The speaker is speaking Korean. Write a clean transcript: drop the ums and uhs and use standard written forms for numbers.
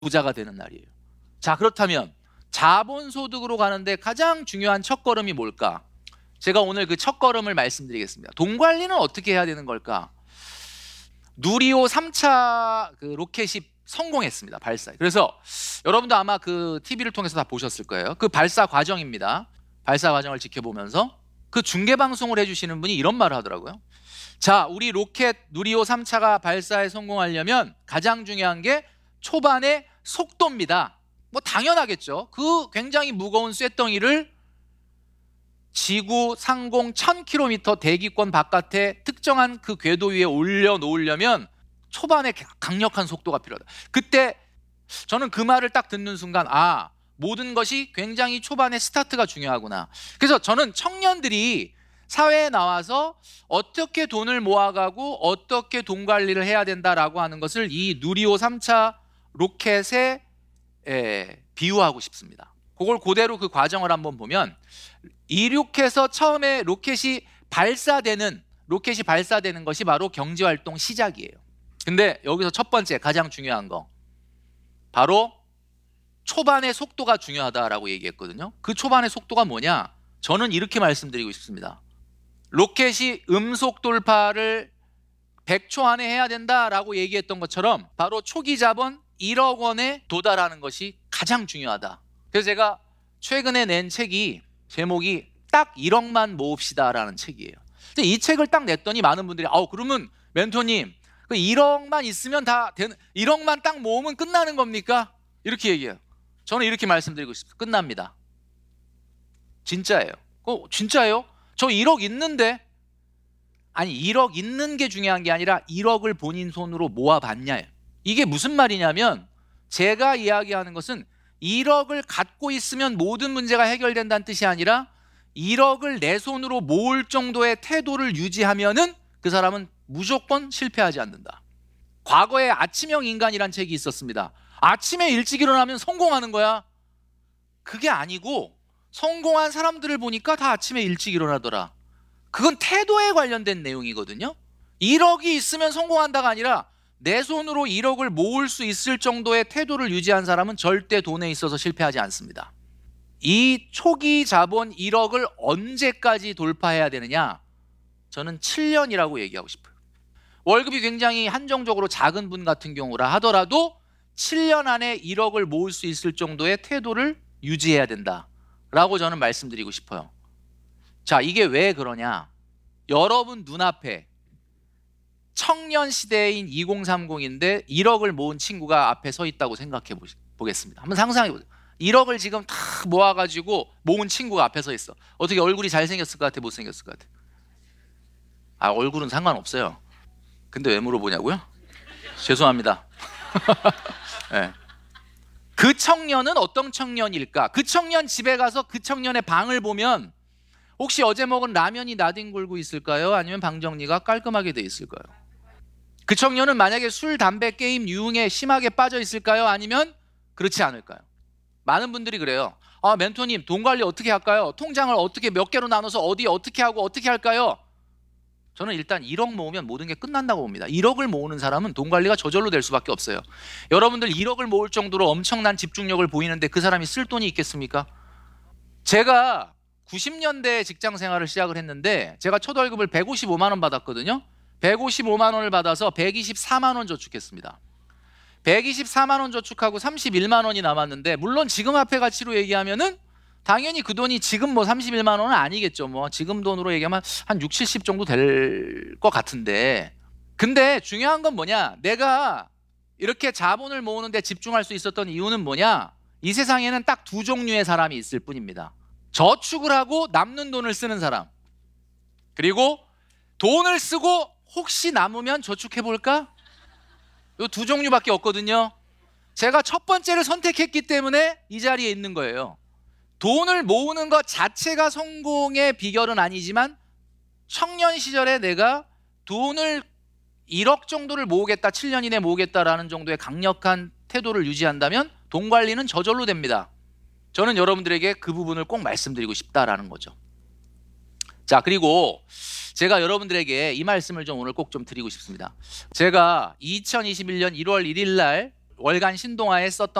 부자가 되는 날이에요. 자, 그렇다면 자본소득으로 가는데 가장 중요한 첫걸음이 뭘까? 제가 오늘 그 첫걸음을 말씀드리겠습니다. 돈 관리는 어떻게 해야 되는 걸까? 누리호 3차 그 로켓이 성공했습니다. 발사. 그래서 여러분도 아마 그 TV를 통해서 다 보셨을 거예요. 그 발사 과정입니다. 발사 과정을 지켜보면서 그 중계 방송을 해주시는 분이 이런 말을 하더라고요. 자, 우리 로켓 누리호 3차가 발사에 성공하려면 가장 중요한 게 초반의 속도입니다. 뭐 당연하겠죠. 그 굉장히 무거운 쇳덩이를 지구 상공 1000km 대기권 바깥에 특정한 그 궤도 위에 올려놓으려면 초반에 강력한 속도가 필요하다. 그때 저는 그 말을 딱 듣는 순간 모든 것이 굉장히 초반에 스타트가 중요하구나. 그래서 저는 청년들이 사회에 나와서 어떻게 돈을 모아가고 어떻게 돈 관리를 해야 된다라고 하는 것을 이 누리호 3차 로켓에 비유하고 싶습니다. 그걸 그대로 그 과정을 한번 보면 이륙해서 처음에 로켓이 발사되는 것이 바로 경제활동 시작이에요. 근데 여기서 첫 번째 가장 중요한 거 바로 초반의 속도가 중요하다라고 얘기했거든요. 그 초반의 속도가 뭐냐? 저는 이렇게 말씀드리고 싶습니다. 로켓이 음속 돌파를 100초 안에 해야 된다라고 얘기했던 것처럼 바로 초기 자본 1억 원에 도달하는 것이 가장 중요하다. 그래서 제가 최근에 낸 책이 제목이 딱 1억만 모읍시다라는 책이에요. 근데 이 책을 딱 냈더니 많은 분들이 그러면 멘토님 그 1억만 있으면 다 되는 1억만 딱 모으면 끝나는 겁니까? 이렇게 얘기해요. 저는 이렇게 말씀드리고 싶습니다. 끝납니다. 진짜예요. 진짜예요? 저 1억 있는데 아니 1억 있는 게 중요한 게 아니라 1억을 본인 손으로 모아봤냐예요. 이게 무슨 말이냐면 제가 이야기하는 것은 1억을 갖고 있으면 모든 문제가 해결된다는 뜻이 아니라 1억을 내 손으로 모을 정도의 태도를 유지하면은 그 사람은 무조건 실패하지 않는다. 과거에 아침형 인간이란 책이 있었습니다. 아침에 일찍 일어나면 성공하는 거야. 그게 아니고 성공한 사람들을 보니까 다 아침에 일찍 일어나더라. 그건 태도에 관련된 내용이거든요. 1억이 있으면 성공한다가 아니라 내 손으로 1억을 모을 수 있을 정도의 태도를 유지한 사람은 절대 돈에 있어서 실패하지 않습니다. 이 초기 자본 1억을 언제까지 돌파해야 되느냐? 저는 7년이라고 얘기하고 싶어요. 월급이 굉장히 한정적으로 작은 분 같은 경우라 하더라도 7년 안에 1억을 모을 수 있을 정도의 태도를 유지해야 된다라고 저는 말씀드리고 싶어요. 자, 이게 왜 그러냐? 여러분 눈앞에 청년 시대인 2030인데 1억을 모은 친구가 앞에 서 있다고 생각해 보겠습니다. 한번 상상해 보세요. 1억을 지금 다 모아가지고 모은 친구가 앞에 서 있어. 어떻게 얼굴이 잘생겼을 것 같아? 못생겼을 것 같아? 얼굴은 상관없어요. 근데 왜 물어보냐고요? 죄송합니다. 네. 그 청년은 어떤 청년일까? 그 청년 집에 가서 그 청년의 방을 보면 혹시 어제 먹은 라면이 나뒹굴고 있을까요? 아니면 방 정리가 깔끔하게 돼 있을까요? 그 청년은 만약에 술, 담배, 게임, 유흥에 심하게 빠져 있을까요? 아니면 그렇지 않을까요? 많은 분들이 그래요. 멘토님 돈 관리 어떻게 할까요? 통장을 어떻게 몇 개로 나눠서 어디에 어떻게 하고 어떻게 할까요? 저는 일단 1억 모으면 모든 게 끝난다고 봅니다. 1억을 모으는 사람은 돈 관리가 저절로 될 수밖에 없어요. 여러분들 1억을 모을 정도로 엄청난 집중력을 보이는데 그 사람이 쓸 돈이 있겠습니까? 제가 90년대 직장 생활을 시작을 했는데 제가 첫 월급을 155만 원 받았거든요. 155만 원을 받아서 124만 원 저축했습니다. 124만 원 저축하고 31만 원이 남았는데 물론 지금 화폐 가치로 얘기하면은 당연히 그 돈이 지금 31만 원은 아니겠죠. 지금 돈으로 얘기하면 한 6, 70 정도 될 것 같은데 근데 중요한 건 뭐냐? 내가 이렇게 자본을 모으는데 집중할 수 있었던 이유는 뭐냐? 이 세상에는 딱 두 종류의 사람이 있을 뿐입니다. 저축을 하고 남는 돈을 쓰는 사람, 그리고 돈을 쓰고 혹시 남으면 저축해볼까? 이 두 종류밖에 없거든요. 제가 첫 번째를 선택했기 때문에 이 자리에 있는 거예요. 돈을 모으는 것 자체가 성공의 비결은 아니지만 청년 시절에 내가 돈을 1억 정도를 모으겠다, 7년 이내 모으겠다라는 정도의 강력한 태도를 유지한다면 돈 관리는 저절로 됩니다. 저는 여러분들에게 그 부분을 꼭 말씀드리고 싶다라는 거죠. 자, 그리고 제가 여러분들에게 이 말씀을 좀 오늘 꼭 좀 드리고 싶습니다. 제가 2021년 1월 1일 날 월간 신동아에 썼던